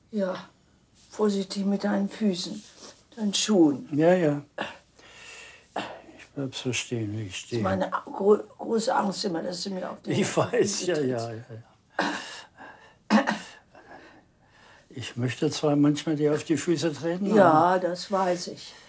Ja, vorsichtig mit deinen Füßen, deinen Schuhen. Ja, ja. Ich bleib so stehen, wie ich Das stehe. ist meine große Angst immer, dass sie mir auf die Ich weiß, Füße ja, tritt. ja, ja. Ich möchte zwar manchmal dir auf die Füße treten, aber Ja, das weiß ich.